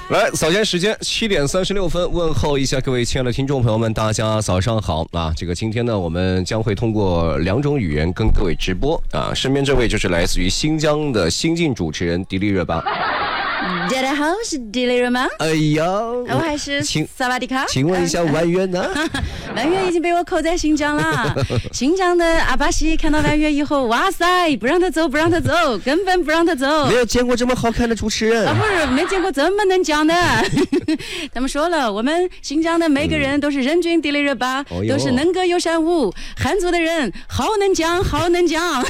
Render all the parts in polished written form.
来，早间时间7点36分，问候一下各位亲爱的听众朋友们，大家早上好啊！这个今天呢，我们将会通过2种语言跟各位直播啊。身边这位就是来自于新疆的新晋主持人迪丽热巴。 大家好，我是迪丽热巴。 哎呀， 我还是萨瓦迪卡。 请问一下完月呢？ 完月已经被我扣在新疆了。新疆的阿巴西看到完月以后，哇塞，不让他走，不让他走，根本不让他走。 没有见过这么好看的主持人啊，不是没见过这么能讲的。他们说了，我们新疆的每个人都是人均迪丽热巴，都是能歌有善舞，汉族的人好能讲，好能讲。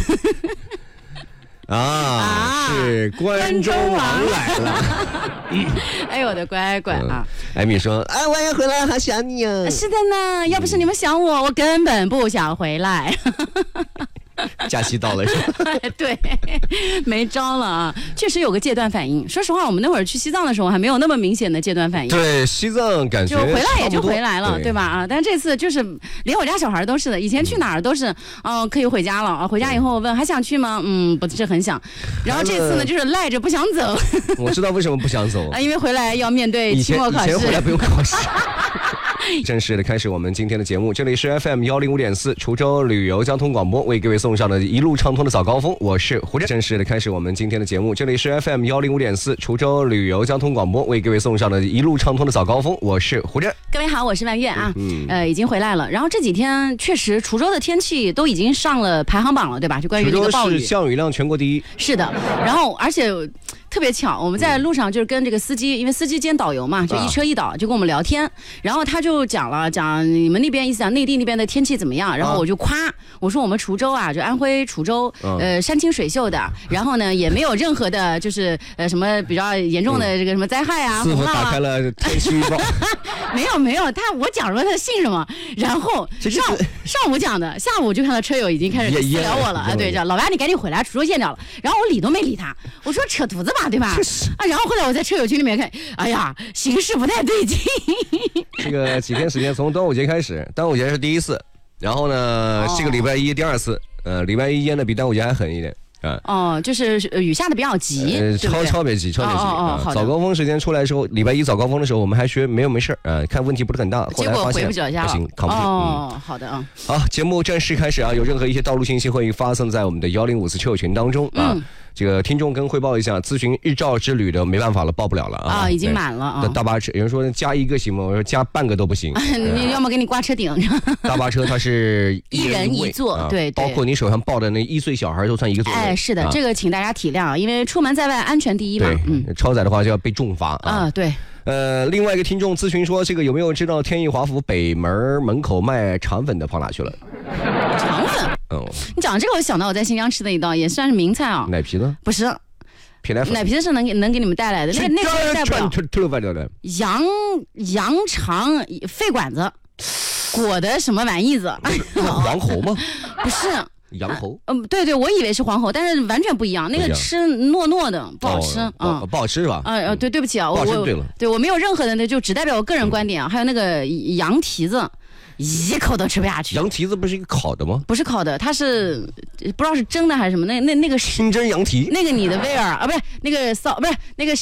是关中王来了。 哎呦我的乖乖啊！ 艾米说：“哎，我也回来，好想你啊！” 是的呢，要不是你们想我，我根本不想回来。 假期到了是吧？ 对，没招了啊！确实有个戒断反应。说实话，我们那会儿去西藏的时候还没有那么明显的戒断反应。 对，西藏感觉就回来也就回来了，对吧？啊，但是这次就是连我家小孩都是的。以前去哪儿都是，可以回家了啊。回家以后我问还想去吗？不是很想。然后这次呢，就是赖着不想走。 我知道为什么不想走啊，因为回来要面对期末考试。 以前回来不用考试。正式的开始我们今天的节目，这里是 FM105.4 滁州旅游交通广播，为各位送上的一路畅通的早高峰，我是胡震。正式的开始我们今天的节目，这里是 FM105.4 滁州旅游交通广播，为各位送上的一路畅通的早高峰，我是胡震。 各位好，我是万月啊，已经回来了。然后这几天确实滁州的天气都已经上了排行榜了，对吧？就关于那个暴雨， 滁州是降雨量全国第一。 是的，然后而且特别巧，我们在路上就是跟这个司机，因为司机兼导游嘛，就一车一导，就跟我们聊天。然后他就讲你们那边意思讲内地那边的天气怎么样，然后我就夸我说我们滁州啊，就安徽滁州，山清水秀的，然后呢也没有任何的就是什么比较严重的这个什么灾害啊， 似乎打开了天气预报。 没有，我讲什么他信什么。然后上午讲的，下午就看到车友已经开始私聊我了啊，对，老白你赶紧回来，滁州见着了。然后我理都没理他，我说扯犊子吧，对吧？啊，然后后来我在车友群里面看，哎呀，形势不太对劲。 这个几天时间，从端午节开始，端午节是第一次，然后呢，这个礼拜一第二次，礼拜一淹的比端午节还狠一点。 就是雨下的比较急， 超别急。早高峰时间出来的时候，礼拜一早高峰的时候，我们还学没事看问题不是很大，后来发现不行，扛不住。 好的啊。 好，节目正式开始啊！有任何一些道路信息会发送在我们的105车友群当中啊。这个听众跟汇报一下，咨询日照之旅的没办法了，报不了了啊！ 已经满了啊！ 大巴车有人说加一个行吗？我说加半个都不行。 你要么给你挂车顶。 大巴车它是一人一座，对， 包括你手上抱的那1岁小孩都算一个座位。 哎，是的，这个请大家体谅，因为出门在外安全第一嘛。 对，超载的话就要被重罚啊！ 对。 另外一个听众咨询说，这个有没有知道天意华府北门口卖肠粉的跑哪去了？ 肠粉？你讲这个我想到我在新疆吃的一道，也算是名菜啊。 奶皮子？ 不是。奶皮子是能给你们带来的，那个带不了。羊肠肺管子裹的什么玩意子？ 黄喉吗？ 不是。 羊喉？ 对，我以为是黄喉，但是完全不一样。那个吃糯的，不好吃。 不好吃是吧？ 对不起啊，我没有任何的，那就只代表我个人观点啊。还有那个羊蹄子。一口都吃不下去。 羊蹄子不是一个烤的吗？ 不是烤的，它是不知道是蒸的还是什么。那个清蒸羊蹄， 那个你的威尔啊，不是那个不是那个。